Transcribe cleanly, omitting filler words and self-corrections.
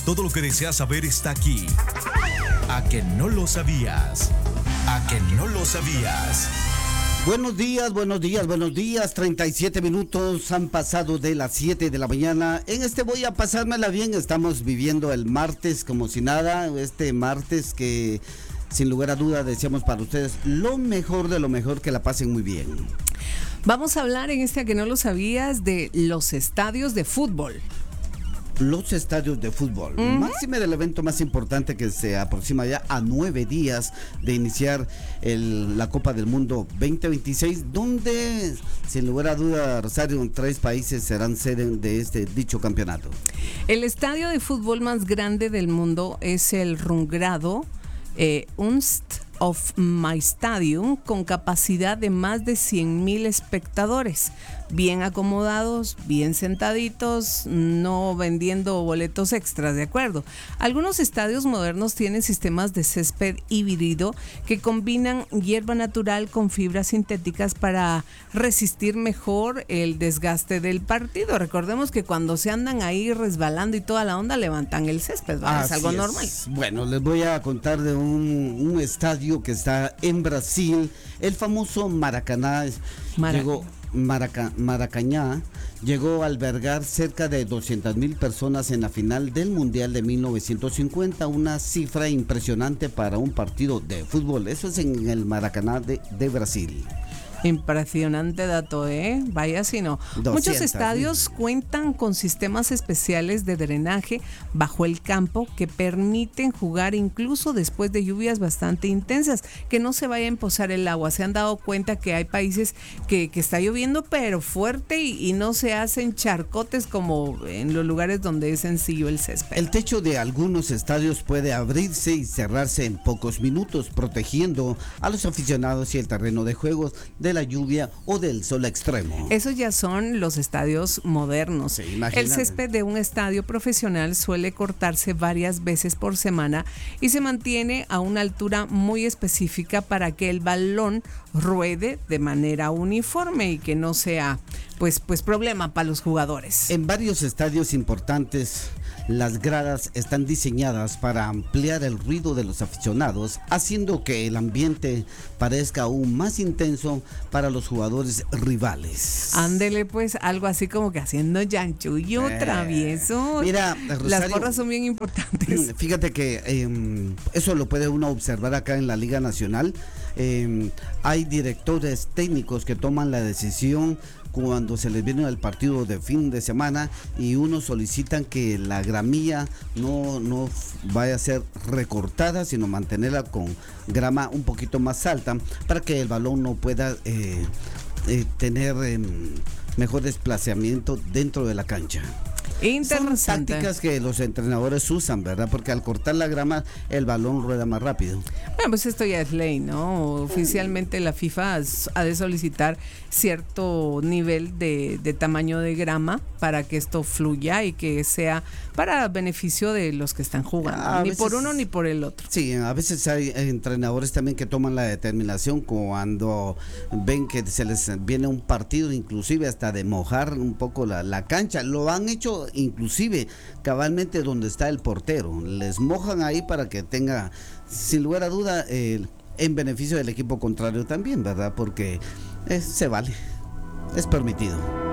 Todo lo que deseas saber está aquí. ¿A que no lo sabías? ¿A que no lo sabías? Buenos días, buenos días, buenos días. 37 minutos han pasado de las 7 de la mañana. En este voy a pasármela bien. Estamos viviendo el martes como si nada. Este martes que sin lugar a duda deseamos para ustedes lo mejor de lo mejor, que la pasen muy bien. Vamos a hablar en este ¿A que no lo sabías? De los estadios de fútbol. Los estadios de fútbol, máxime del evento más importante que se aproxima ya a 9 días de iniciar la Copa del Mundo 2026, donde sin lugar a duda, Rosario, 3 países serán sede de dicho campeonato. El estadio de fútbol más grande del mundo es el Rungado Unst of My Stadium, con capacidad de más de 100,000 espectadores, bien acomodados, bien sentaditos, no vendiendo boletos extras, ¿de acuerdo? Algunos estadios modernos tienen sistemas de césped híbrido que combinan hierba natural con fibras sintéticas para resistir mejor el desgaste del partido. Recordemos que cuando se andan ahí resbalando y toda la onda, levantan el césped, ¿vale? Es algo normal. Bueno, les voy a contar de un estadio que está en Brasil, el famoso Maracaná. Maracaná llegó a albergar cerca de 200,000 personas en la final del Mundial de 1950, una cifra impresionante para un partido de fútbol. Eso es en el Maracaná de Brasil. Impresionante dato, vaya si no. 200. Muchos estadios cuentan con sistemas especiales de drenaje bajo el campo que permiten jugar incluso después de lluvias bastante intensas, que no se vaya a empozar el agua. Se han dado cuenta que hay países que está lloviendo pero fuerte y no se hacen charcotes como en los lugares donde es sencillo el césped. El techo de algunos estadios puede abrirse y cerrarse en pocos minutos, protegiendo a los aficionados y el terreno de juegos de la lluvia o del sol extremo. Esos ya son los estadios modernos. Sí, el césped de un estadio profesional suele cortarse varias veces por semana y se mantiene a una altura muy específica para que el balón ruede de manera uniforme y que no sea pues problema para los jugadores. En varios estadios importantes, las gradas están diseñadas para ampliar el ruido de los aficionados, haciendo que el ambiente parezca aún más intenso para los jugadores rivales. Ándele pues, algo así como que haciendo chanchullo travieso. Mira, Rosario, las porras son bien importantes. Fíjate que eso lo puede uno observar acá en la Liga Nacional. Hay directores técnicos que toman la decisión cuando se les viene el partido de fin de semana y unos solicitan que la gramilla no vaya a ser recortada, sino mantenerla con grama un poquito más alta para que el balón no pueda tener mejor desplazamiento dentro de la cancha. Interesante. Son tácticas que los entrenadores usan, ¿verdad? Porque al cortar la grama el balón rueda más rápido. Bueno, pues esto ya es ley, ¿no? Oficialmente la FIFA ha de solicitar cierto nivel de tamaño de grama para que esto fluya y que sea para beneficio de los que están jugando. Ni por uno ni por el otro. Sí, a veces hay entrenadores también que toman la determinación cuando ven que se les viene un partido, inclusive hasta de mojar un poco la cancha. Lo han hecho inclusive cabalmente donde está el portero. Les mojan ahí para que tenga, sin lugar a duda, en beneficio del equipo contrario también, ¿verdad? Porque se vale, es permitido.